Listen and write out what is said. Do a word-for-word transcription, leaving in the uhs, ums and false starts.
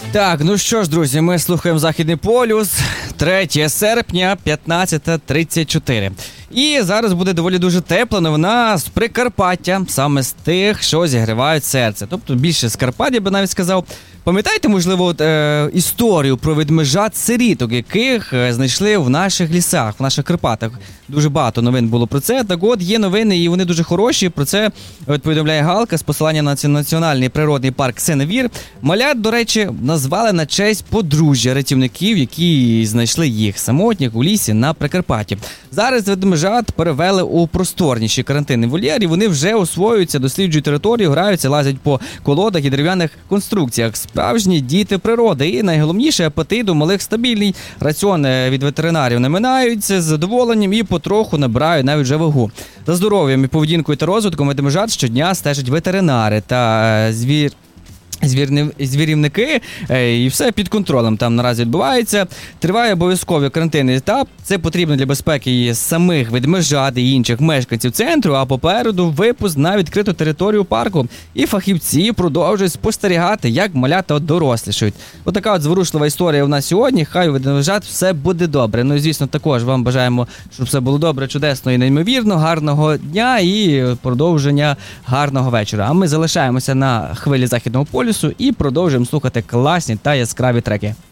Так, ну що ж, друзі, ми слухаємо Західний полюс, третє серпня, п'ятнадцята тридцять чотири. І зараз буде доволі дуже тепла новина з Прикарпаття, саме з тих, що зігрівають серце. Тобто більше з Карпат, я би навіть сказав. Пам'ятаєте, можливо, от, е, історію про ведмежат-сиріток, яких е, знайшли в наших лісах, в наших Карпатах? Дуже багато новин було про це. Так от, є новини, і вони дуже хороші. Про це от, повідомляє Галка з посиланням на Національний природний парк Синевір. Малят, до речі, назвали на честь подружжя рятівників, які знайшли їх самотніх у лісі на Прикарпатті. Зараз ведмежат перевели у просторніші карантинні вольєри, і вони вже освоюються, досліджують територію, граються, лазять по колодах і дерев'яних конструкціях. Справжні діти природи. І найголовніше, апетит у малих стабільний. Раціон від ветеринарів не минаються з задоволенням і потроху набирають навіть вже вагу. За здоров'ям і поведінкою та розвитком ведмежат щодня стежать ветеринари та звір... Звірни... звірівники, і все під контролем там наразі відбувається. Триває обов'язковий карантинний етап. Це потрібно для безпеки самих ведмежат і інших мешканців центру, а попереду випуск на відкриту територію парку. І фахівці продовжують спостерігати, як малята дорослішають. Отака от зворушлива історія у нас сьогодні. Хай у ведмежат все буде добре. Ну і, звісно, також вам бажаємо, щоб все було добре, чудесно і неймовірно. Гарного дня і продовження гарного вечора. А ми залишаємося на хвилі Західного полюсу і продовжуємо слухати класні та яскраві треки.